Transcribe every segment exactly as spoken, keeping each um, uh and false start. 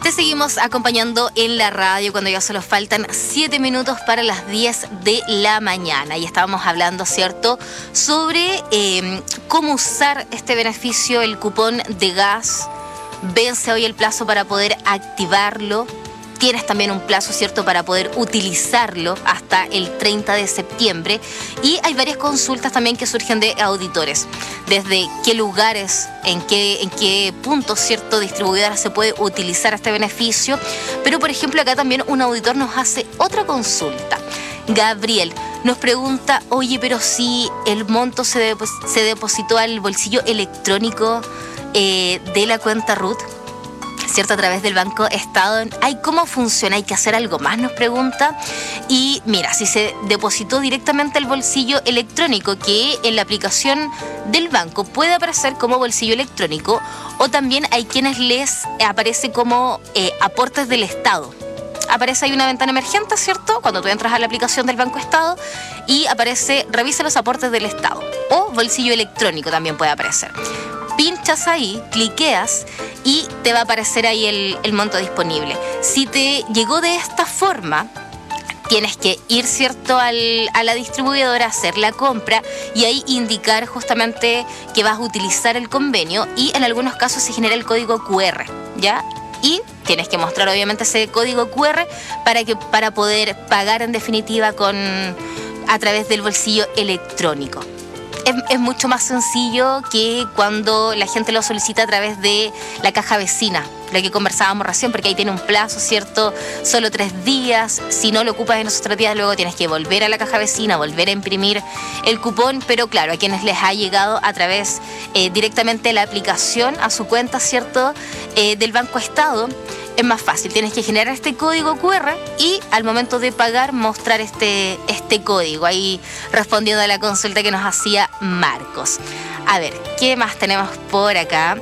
Te seguimos acompañando en la radio cuando ya solo faltan siete minutos para las diez de la mañana. Y estábamos hablando, ¿cierto?, sobre eh, cómo usar este beneficio, el cupón de gas. Vence hoy el plazo para poder activarlo. Tienes también un plazo, ¿cierto?, para poder utilizarlo hasta el treinta de septiembre. Y hay varias consultas también que surgen de auditores. Desde qué lugares, en qué, en qué puntos, ¿cierto?, distribuidoras se puede utilizar este beneficio. Pero, por ejemplo, acá también un auditor nos hace otra consulta. Gabriel nos pregunta, oye, pero si el monto se, depos- se depositó al bolsillo electrónico eh, de la cuenta R U T, ¿cierto?, a través del Banco Estado, ¿hay cómo funciona? ¿Hay que hacer algo más?, nos pregunta. Y mira, si se depositó directamente al bolsillo electrónico, que en la aplicación del banco puede aparecer como bolsillo electrónico, o también hay quienes les aparece como eh, aportes del Estado. Aparece ahí una ventana emergente, ¿cierto?, cuando tú entras a la aplicación del Banco Estado y aparece revisa los aportes del Estado, o bolsillo electrónico también puede aparecer. Pinchas ahí, cliqueas y te va a aparecer ahí el, el monto disponible. Si te llegó de esta forma, tienes que ir, ¿cierto?, al, a la distribuidora, hacer la compra y ahí indicar justamente que vas a utilizar el convenio, y en algunos casos se genera el código cu erre, ¿ya? Y tienes que mostrar obviamente ese código cu erre para, que, para poder pagar en definitiva con, a través del bolsillo electrónico. Es, es mucho más sencillo que cuando la gente lo solicita a través de la caja vecina, la que conversábamos recién, porque ahí tiene un plazo, ¿cierto?, solo tres días. Si no lo ocupas en esos tres días, luego tienes que volver a la caja vecina, volver a imprimir el cupón. Pero claro, a quienes les ha llegado a través eh, directamente de la aplicación a su cuenta, ¿cierto?, eh, del Banco Estado, es más fácil. Tienes que generar este código cu erre y al momento de pagar mostrar este, este código. Ahí respondiendo a la consulta que nos hacía Marcos. A ver, ¿qué más tenemos por acá?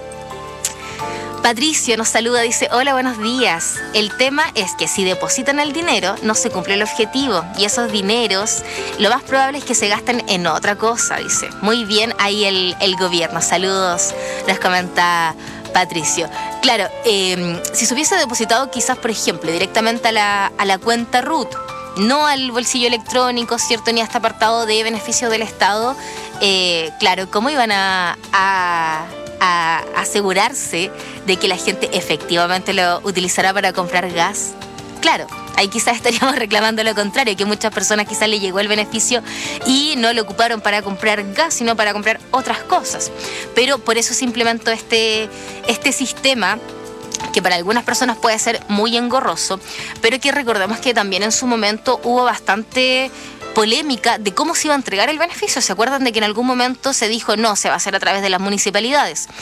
Patricio nos saluda, dice, hola, buenos días. El tema es que si depositan el dinero, no se cumple el objetivo. Y esos dineros, lo más probable es que se gasten en otra cosa, dice. Muy bien, ahí el, el gobierno. Saludos, nos comenta Patricio. Claro, eh, si se hubiese depositado quizás, por ejemplo, directamente a la, a la cuenta R U T, no al bolsillo electrónico, ¿cierto?, ni a este apartado de beneficio del Estado, eh, claro, ¿cómo iban a, a, a asegurarse de que la gente efectivamente lo utilizará para comprar gas? Claro, ahí quizás estaríamos reclamando lo contrario, que muchas personas quizás le llegó el beneficio y no lo ocuparon para comprar gas, sino para comprar otras cosas. Pero por eso se implementó este, este sistema, que para algunas personas puede ser muy engorroso, pero que recordemos que también en su momento hubo bastante polémica de cómo se iba a entregar el beneficio. ¿Se acuerdan de que en algún momento se dijo no, se va a hacer a través de las municipalidades?